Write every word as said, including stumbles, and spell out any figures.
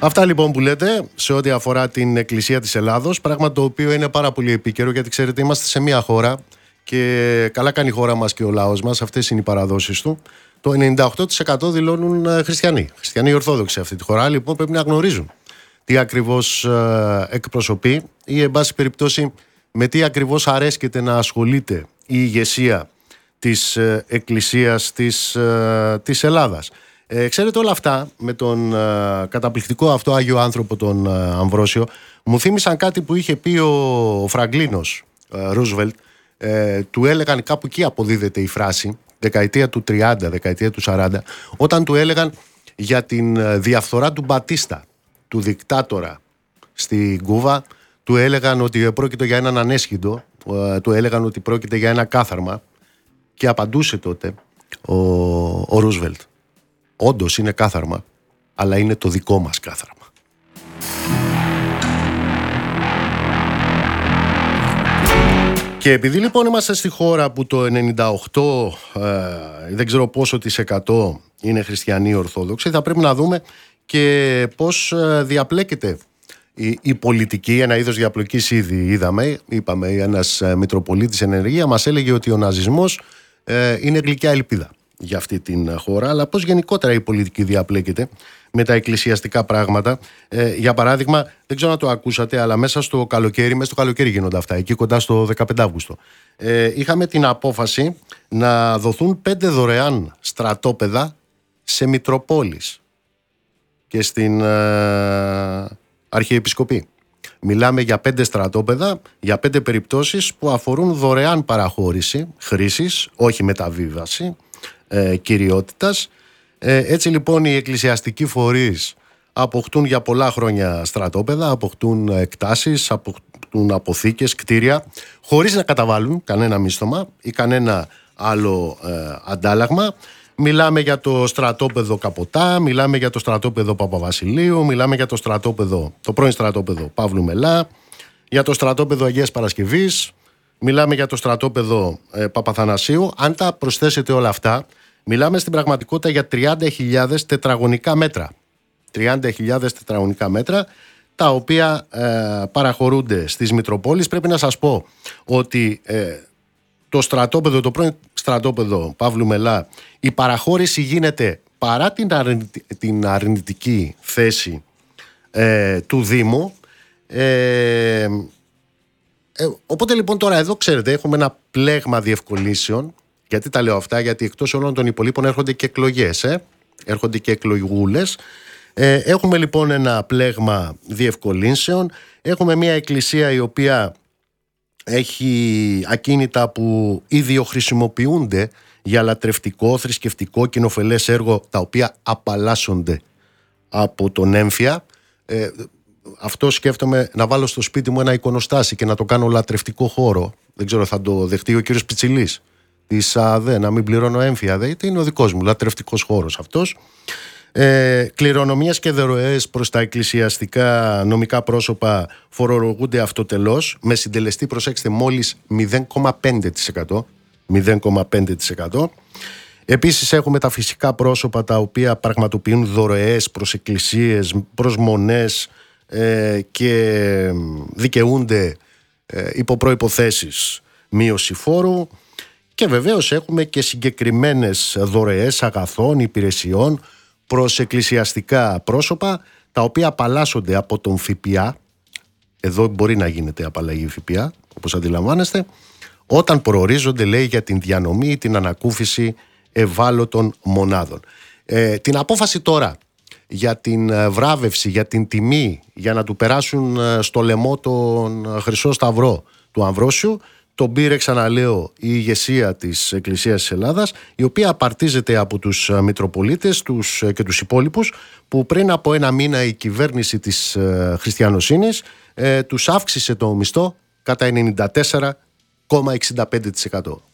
Αυτά λοιπόν που λέτε σε ό,τι αφορά την Εκκλησία της Ελλάδος, πράγμα το οποίο είναι πάρα πολύ επίκαιρο, γιατί ξέρετε είμαστε σε μια χώρα και καλά κάνει η χώρα μας και ο λαός μας, αυτές είναι οι παραδόσεις του. Το ενενήντα οκτώ τοις εκατό δηλώνουν χριστιανοί, χριστιανοί Ορθόδοξοι αυτή τη χώρα, λοιπόν πρέπει να γνωρίζουν τι ακριβώς εκπροσωπεί ή εν πάση περιπτώσει με τι ακριβώς αρέσκεται να ασχολείται η ηγεσία της Εκκλησίας της, της Ελλάδας. Ε, ξέρετε όλα αυτά με τον ε, καταπληκτικό αυτό Άγιο άνθρωπο τον ε, Αμβρόσιο μου θύμισαν κάτι που είχε πει ο Φραγκλίνος ε, Ρούσβελτ. Ε, του έλεγαν, κάπου εκεί αποδίδεται η φράση, δεκαετία του τριάντα, δεκαετία του σαράντα, όταν του έλεγαν για την διαφθορά του Μπατίστα, του δικτάτορα στην Κούβα. Του έλεγαν ότι πρόκειται για έναν ανέσχυντο, ε, του έλεγαν ότι πρόκειται για ένα κάθαρμα και απαντούσε τότε ο, ο Ρούσβελτ: όντως είναι κάθαρμα, αλλά είναι το δικό μας κάθαρμα. Και επειδή λοιπόν είμαστε στη χώρα που το ενενήντα οκτώ, ε, δεν ξέρω πόσο της εκατό είναι χριστιανοί Ορθόδοξοι, θα πρέπει να δούμε και πώς ε, διαπλέκεται η, η πολιτική, ένα είδος διαπλοκής ήδη είδαμε. Είπαμε, ένας ε, Μητροπολίτης εν ενεργεία μας έλεγε ότι ο ναζισμός ε, είναι γλυκιά ελπίδα για αυτή την χώρα, αλλά πώς γενικότερα η πολιτική διαπλέκεται με τα εκκλησιαστικά πράγματα. Ε, για παράδειγμα, δεν ξέρω αν το ακούσατε, αλλά μέσα στο καλοκαίρι, μέσα στο καλοκαίρι γίνονται αυτά, εκεί κοντά στο δεκαπέντε Αυγούστου, ε, είχαμε την απόφαση να δοθούν πέντε δωρεάν στρατόπεδα σε Μητροπόλεις και στην ε, Αρχιεπισκοπή. Μιλάμε για πέντε στρατόπεδα, για πέντε περιπτώσεις που αφορούν δωρεάν παραχώρηση χρήσης, όχι μεταβίβαση ε, κυριότητας. Ε, έτσι λοιπόν οι εκκλησιαστικοί φορείς αποκτούν για πολλά χρόνια στρατόπεδα, αποκτούν εκτάσεις, αποκτούν αποθήκες, κτίρια, χωρίς να καταβάλουν κανένα μίσθωμα ή κανένα άλλο ε, αντάλλαγμα. Μιλάμε για το στρατόπεδο Καποτά, μιλάμε για το στρατόπεδο Παπαβασιλείου, μιλάμε για το στρατόπεδο, το πρώην στρατόπεδο Παύλου Μελά, για το στρατόπεδο Αγίας Παρασκευής, μιλάμε για το στρατόπεδο ε, Παπαθανασίου. Αν τα προσθέσετε όλα αυτά, μιλάμε στην πραγματικότητα για τριάντα χιλιάδες τετραγωνικά μέτρα. τριάντα χιλιάδες τετραγωνικά μέτρα, τα οποία ε, παραχωρούνται στις Μητροπόλεις. Πρέπει να σας πω ότι ε, το στρατόπεδο, το πρώην στρατόπεδο Παύλου Μελά, η παραχώρηση γίνεται παρά την, αρνητι, την αρνητική θέση ε, του Δήμου. Ε, ε, οπότε λοιπόν τώρα εδώ ξέρετε έχουμε ένα πλέγμα διευκολύνσεων. Γιατί τα λέω αυτά? Γιατί εκτός όλων των υπολείπων έρχονται και εκλογές, ε? έρχονται και εκλογούλες. Ε, έχουμε λοιπόν ένα πλέγμα διευκολύνσεων. Έχουμε μια εκκλησία η οποία έχει ακίνητα που ιδιοχρησιμοποιούνται για λατρευτικό, θρησκευτικό, κοινοφελές έργο, τα οποία απαλλάσσονται από τον έμφυα. Ε, αυτό σκέφτομαι να βάλω στο σπίτι μου ένα εικονοστάσι και να το κάνω λατρευτικό χώρο. Δεν ξέρω, θα το δεχτεί ο κύριος Πιτσιλής της ΑΔΕ, να μην πληρώνω έμφυα? Δε, είναι ο δικός μου λατρευτικός χώρος αυτός. Ε, κληρονομίες και δωρεές προς τα εκκλησιαστικά νομικά πρόσωπα φορολογούνται αυτοτελώς με συντελεστή, προσέξτε, μόλις μηδέν κόμμα πέντε τοις εκατό. μηδέν κόμμα πέντε τοις εκατό. Επίσης έχουμε τα φυσικά πρόσωπα τα οποία πραγματοποιούν δωρεές προς εκκλησίες, προς μονές ε, και δικαιούνται ε, υπό προϋποθέσεις μείωση φόρου. Και βεβαίως έχουμε και συγκεκριμένες δωρεές αγαθών, υπηρεσιών προς εκκλησιαστικά πρόσωπα, τα οποία απαλλάσσονται από τον ΦΠΑ. Εδώ μπορεί να γίνεται απαλλαγή ΦΠΑ, όπως αντιλαμβάνεστε, όταν προορίζονται, λέει, για την διανομή ή την ανακούφιση ευάλωτων μονάδων. Ε, την απόφαση τώρα για την βράβευση, για την τιμή, για να του περάσουν στο λαιμό τον Χρυσό Σταυρό του Αμβρόσιου, τον πήρε, ξαναλέω, η ηγεσία της Εκκλησίας της Ελλάδας, η οποία απαρτίζεται από τους Μητροπολίτες τους και τους υπόλοιπους, που πριν από ένα μήνα η κυβέρνηση της Χριστιανοσύνης ε, τους αύξησε το μισθό κατά ενενήντα τέσσερα κόμμα εξήντα πέντε τοις εκατό.